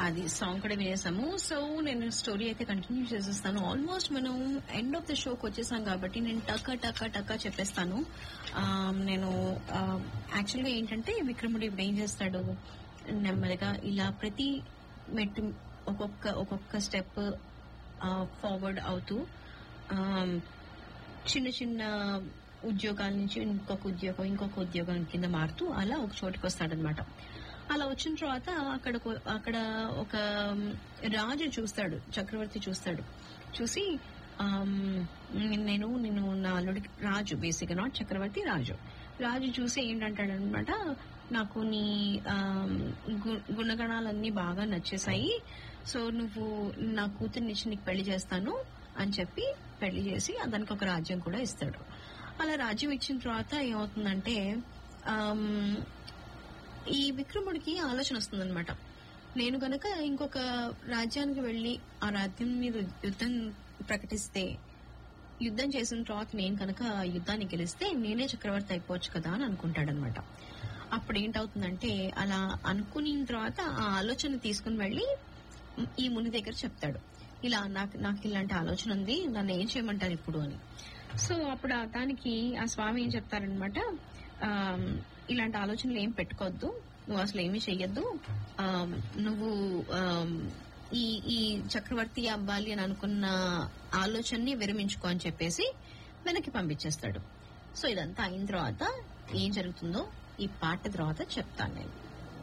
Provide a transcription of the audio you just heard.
అది సాంగ్ కూడా వినేసాము. సో నేను స్టోరీ అయితే కంటిన్యూ చేసేస్తాను. ఆల్మోస్ట్ మనం ఎండ్ ఆఫ్ ద షోకి వచ్చేసాం కాబట్టి నేను టక్క చెప్పేస్తాను. నేను యాక్చువల్గా ఏంటంటే విక్రముడు ఇప్పుడు ఏం చేస్తాడు, నెమ్మదిగా ఇలా ప్రతి మెట్టు ఒక్కొక్క స్టెప్ ఫార్వర్డ్ అవుతూ చిన్న చిన్న ఉద్యోగాల నుంచి ఇంకొక ఉద్యోగం కింద మారుతూ అలా ఒక చోటుకి వస్తాడనమాట. అలా వచ్చిన తర్వాత అక్కడ ఒక రాజు చూస్తాడు, చక్రవర్తి చూస్తాడు. చూసి నేను నా అల్లుడికి, రాజు బేసిక్ గా నాట్ చక్రవర్తి, రాజు చూసి ఏంటంటాడనమాట, నాకు నీ గుణగణాలన్నీ బాగా నచ్చేసాయి, సో నువ్వు నా కూతుర్నిచ్చి నీకు పెళ్లి చేస్తాను అని చెప్పి పెళ్లి చేసి దానికి ఒక రాజ్యం కూడా ఇస్తాడు. అలా రాజ్యం ఇచ్చిన తర్వాత ఏమవుతుందంటే ఈ విక్రముడికి ఆలోచన వస్తుందన్నమాట. నేను గనక ఇంకొక రాజ్యానికి వెళ్లి ఆ రాజ్యం మీద యుద్ధం ప్రకటిస్తే, యుద్ధం చేసిన తర్వాత నేను కనుక యుద్ధాన్ని గెలిస్తే నేనే చక్రవర్తి అయిపోవచ్చు కదా అని అనుకుంటాడనమాట. అప్పుడు ఏంటవుతుందంటే అలా అనుకున్న తర్వాత ఆ ఆలోచన తీసుకుని వెళ్లి ఈ ముని దగ్గర చెప్తాడు, ఇలా నాకు ఇలాంటి ఆలోచన ఉంది, నన్ను ఏం చేయమంటారు ఇప్పుడు అని. సో అప్పుడు దానికి ఆ స్వామి ఏం చెప్తారనమాట, ఇలాంటి ఆలోచనలు ఏం పెట్టుకోవద్దు, నువ్వు అసలు ఏమీ చెయ్యొద్దు, నువ్వు ఈ చక్రవర్తి అవ్వాలి అని అనుకున్న ఆలోచనని విరమించుకో అని చెప్పేసి వెనక్కి పంపించేస్తాడు. సో ఇదంతా అయిన తర్వాత ఏం జరుగుతుందో ఈ పాట తర్వాత చెప్తాను నేను.